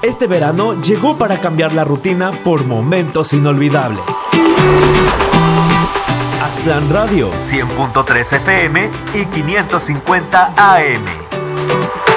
Este verano llegó para cambiar la rutina por momentos inolvidables. Aztlán Radio, 100.3 FM y 550 AM.